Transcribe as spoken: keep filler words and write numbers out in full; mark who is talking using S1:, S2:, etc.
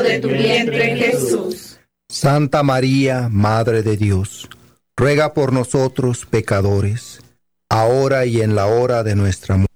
S1: de tu vientre, Jesús.
S2: Santa María, Madre de Dios, ruega por nosotros pecadores, ahora y en la hora de nuestra muerte.